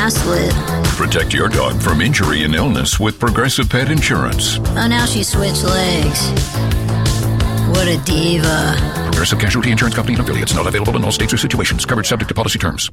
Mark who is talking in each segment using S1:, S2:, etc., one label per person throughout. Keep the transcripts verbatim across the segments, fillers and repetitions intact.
S1: ass lit.
S2: Protect your dog from injury and illness with Progressive Pet Insurance.
S1: Oh, now she switched legs. What a diva.
S2: Progressive Casualty Insurance Company and affiliates. Not available in all states or situations. Coverage subject to policy terms.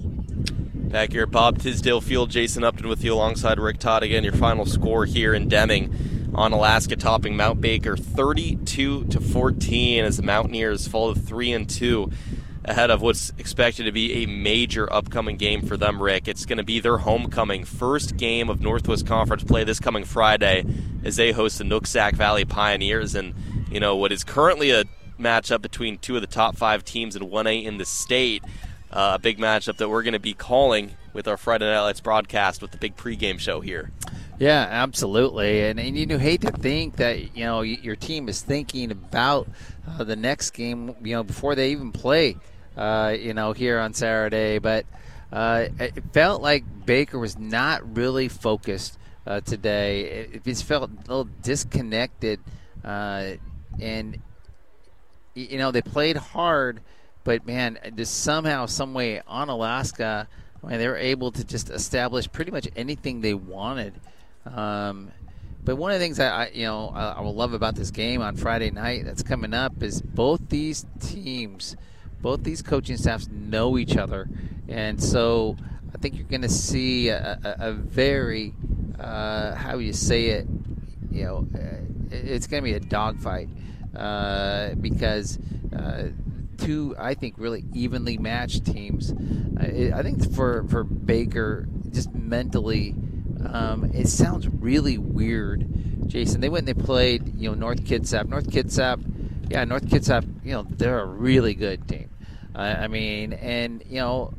S3: Back here at Bob Tisdale Field, Jason Upton with you alongside Rick Todd. Again, your final score here in Deming on Alaska, topping Mount Baker thirty-two to fourteen as the Mountaineers fall to three and two ahead of what's expected to be a major upcoming game for them, Rick. It's going to be their homecoming, first game of Northwest Conference play this coming Friday as they host the Nooksack Valley Pioneers. And, you know, what is currently a matchup between two of the top five teams in one A in the state. Uh, a big matchup that we're going to be calling with our Friday Night Lights broadcast with the big pregame show here.
S4: Yeah, absolutely. And, and you hate to think that, you know, your team is thinking about uh, the next game, you know, before they even play, uh, you know, here on Saturday. But uh, it felt like Baker was not really focused uh, today. It, it felt a little disconnected. Uh, and, you know, they played hard. But, man, just somehow, some way on Alaska, I mean, they were able to just establish pretty much anything they wanted. Um, but one of the things I, I you know, I, I will love about this game on Friday night that's coming up is both these teams, both these coaching staffs know each other. And so I think you're going to see a, a, a very, uh, how you say it, you know, it's going to be a dogfight uh, because uh, – two, I think, really evenly matched teams. Uh, I think for for Baker, just mentally, um, it sounds really weird. Jason, they went and they played, you know, North Kitsap. North Kitsap, yeah, North Kitsap, you know, they're a really good team. Uh, I mean, and you know,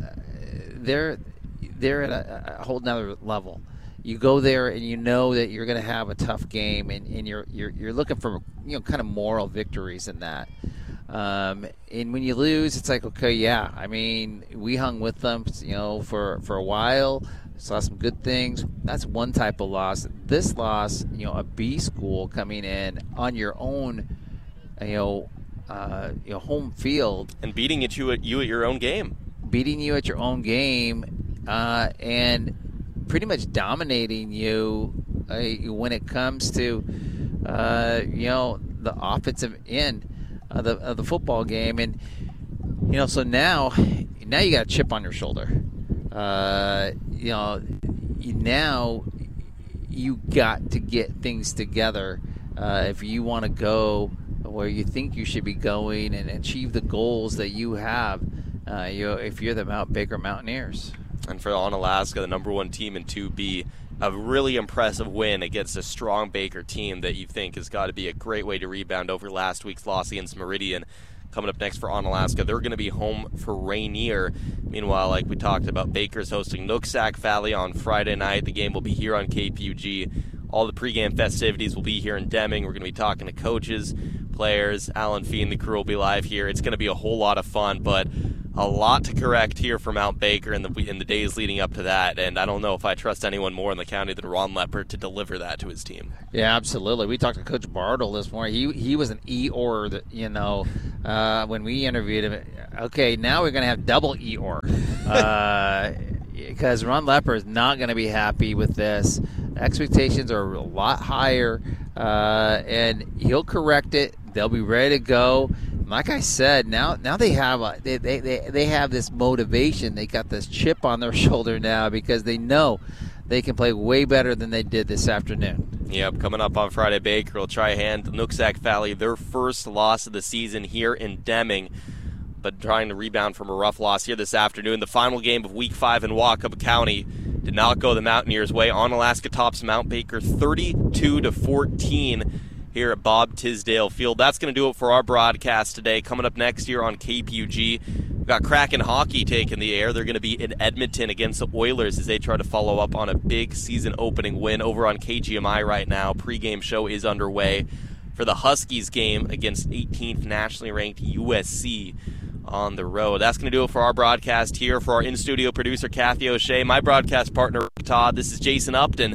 S4: they're they're at a, a whole nother level. You go there and you know that you're going to have a tough game, and, and you're you're you're looking for, you know, kind of moral victories in that. Um, and when you lose, it's like, okay, yeah, I mean, we hung with them, you know, for, for a while, saw some good things. That's one type of loss. This loss, you know, a B school coming in on your own, you know, uh, you know, home field.
S3: And beating at you at you at your own game.
S4: Beating you at your own game, uh, and pretty much dominating you uh, when it comes to, uh, you know, the offensive end. Of the, of the football game. And you know, so now now you got a chip on your shoulder. Uh, you know, you, now you got to get things together uh, if you want to go where you think you should be going and achieve the goals that you have. Uh, you know, if you're the Mount Baker Mountaineers.
S3: And for on Alaska, the number one team in two B, a really impressive win against a strong Baker team that you think has got to be a great way to rebound over last week's loss against Meridian. Coming up next for on Alaska, they're going to be home for Rainier. Meanwhile, like we talked about, Baker's hosting Nooksack Valley on Friday night. The game will be here on K P U G. All the pregame festivities will be here in Deming. We're going to be talking to coaches, players. Alan Fee and the crew will be live here. It's going to be a whole lot of fun, but a lot to correct here for Mount Baker in the in the days leading up to that, and I don't know if I trust anyone more in the county than Ron Leppert to deliver that to his team.
S4: Yeah, absolutely. We talked to Coach Bartle this morning. He he was an Eeyore, that, you know, uh, when we interviewed him. Okay, now we're going to have double Eeyore uh, because Ron Leppert is not going to be happy with this. Expectations are a lot higher, uh, and he'll correct it. They'll be ready to go. Like I said, now now they have a, they, they, they, they have this motivation. They got this chip on their shoulder now because they know they can play way better than they did this afternoon.
S3: Yep, coming up on Friday, Baker will try hand the Nooksack Valley their first loss of the season here in Deming, but trying to rebound from a rough loss here this afternoon. The final game of Week five in Waukeba County did not go the Mountaineers' way. On Alaska tops Mount Baker thirty-two to fourteen. Here at Bob Tisdale Field. That's going to do it for our broadcast today. Coming up next year on K P U G, we've got Kraken Hockey taking the air. They're going to be in Edmonton against the Oilers as they try to follow up on a big season-opening win over on K G M I right now. Pre-game show is underway for the Huskies game against eighteenth nationally ranked U S C on the road. That's going to do it for our broadcast here. For our in-studio producer, Kathy O'Shea, my broadcast partner, Rick Todd, this is Jason Upton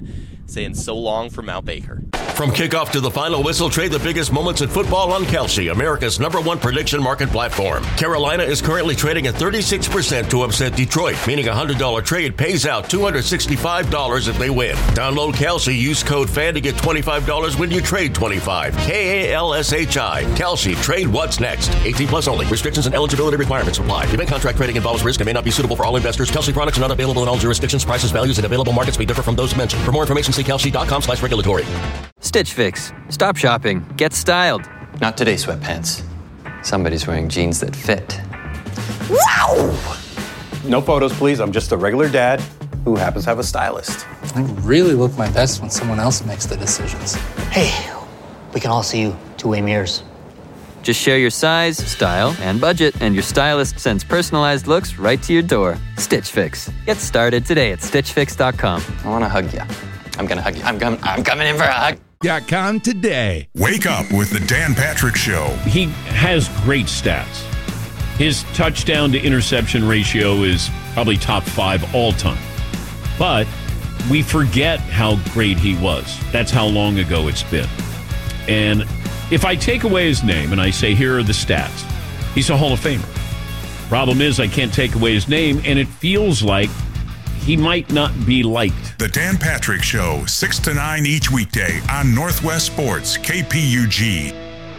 S3: saying so long from Mount Baker.
S5: From kickoff to the final whistle, trade the biggest moments in football on Kelsey, America's number one prediction market platform. Carolina is currently trading at thirty-six percent to upset Detroit, meaning a one hundred dollars trade pays out two hundred sixty-five dollars if they win. Download Kelsey, use code FAN to get twenty-five dollars when you trade twenty-five dollars. K A L S H I. Kelsey, trade what's next. eighteen plus only. Restrictions and eligibility requirements apply. Event contract trading involves risk and may not be suitable for all investors. Kelsey products are not available in all jurisdictions. Prices, values, and available markets may differ from those mentioned. For more information, see kelsey.com slash regulatory.
S6: Stitch Fix. Stop shopping. Get styled.
S7: Not today, sweatpants. Somebody's wearing jeans that fit. Wow!
S8: No photos, please. I'm just a regular dad who happens to have a stylist.
S9: I really look my best when someone else makes the decisions.
S10: Hey, we can all see you two-way mirrors.
S6: Just share your size, style, and budget, and your stylist sends personalized looks right to your door. Stitch Fix. Get started today at stitch fix dot com.
S7: I want to hug you. I'm going to hug you. I'm, com- I'm coming in for a hug.
S11: dot com today.
S2: Wake up with the Dan Patrick Show.
S12: He has great stats. His touchdown to interception ratio is probably top five all time. But we forget how great he was. That's how long ago it's been. And if I take away his name and I say, here are the stats, he's a Hall of Famer. Problem is, I can't take away his name, and it feels like he might not be liked.
S2: The Dan Patrick Show, six to nine each weekday on Northwest Sports, K P U G.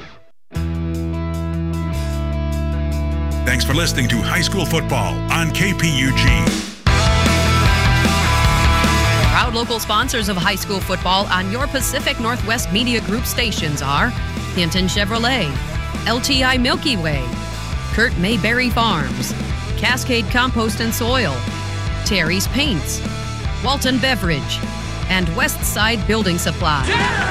S2: Thanks for listening to High School Football on K P U G.
S13: Proud local sponsors of high school football on your Pacific Northwest Media Group stations are Hinton Chevrolet, L T I Milky Way, Kurt Mayberry Farms, Cascade Compost and Soil, Terry's Paints, Walton Beverage, and Westside Building Supply.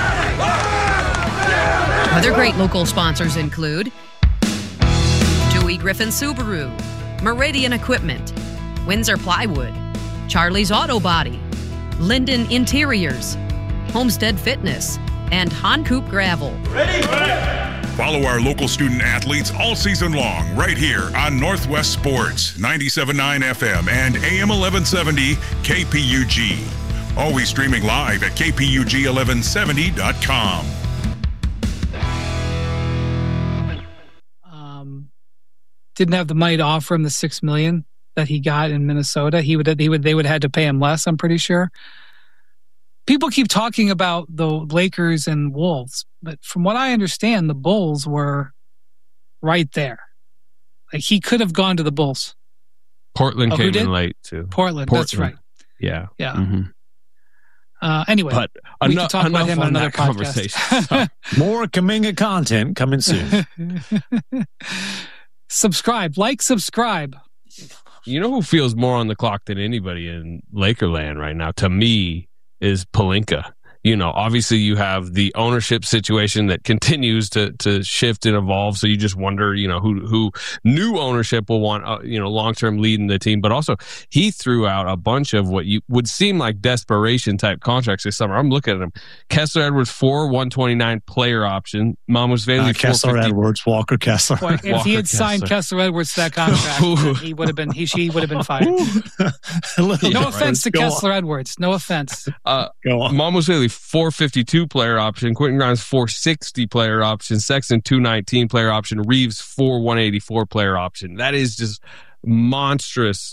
S13: Other great local sponsors include Dewey Griffin Subaru, Meridian Equipment, Windsor Plywood, Charlie's Auto Body, Linden Interiors, Homestead Fitness, and Honcoop Gravel.
S2: Ready? Follow our local student athletes all season long right here on Northwest Sports, ninety-seven point nine F M and A M eleven seventy K P U G. Always streaming live at K P U G eleven seventy dot com.
S14: Um, didn't have the money to offer him the six million dollars that he got in Minnesota. He would, he would, they would have had to pay him less, I'm pretty sure. People keep talking about the Lakers and Wolves, but from what I understand, the Bulls were right there. Like, he could have gone to the Bulls.
S15: Portland
S14: oh,
S15: came in late, too.
S14: Portland,
S15: Portland.
S14: That's right.
S15: Yeah.
S14: Yeah.
S15: Mm-hmm.
S14: Uh, anyway,
S15: but
S14: we
S15: eno-
S14: can talk about him in another
S15: conversation.
S14: podcast.
S16: More Kaminga content coming soon.
S14: Subscribe, like, subscribe.
S15: You know who feels more on the clock than anybody in Lakerland right now, to me, is Pelinka. You know, obviously you have the ownership situation that continues to to shift and evolve. So you just wonder, you know, who who new ownership will want, uh, you know, long term leading the team. But also, he threw out a bunch of what you would seem like desperation type contracts this summer. I'm looking at them: Kessler Edwards four one twenty nine player option, Mamus Bailey uh,
S16: Kessler Edwards, Walker Kessler.
S14: Boy, if
S16: Walker
S14: he had
S16: Kessler.
S14: signed Kessler Edwards to that contract, he would have been he she would have been fired. no
S15: yeah,
S14: offense
S15: right.
S14: to Go Kessler on. Edwards. No offense.
S15: Uh, Mamus Bailey four fifty-two player option, Quentin Grimes four sixty player option, Sexton two nineteen player option, Reeves four one eighty-four player option. That is just monstrous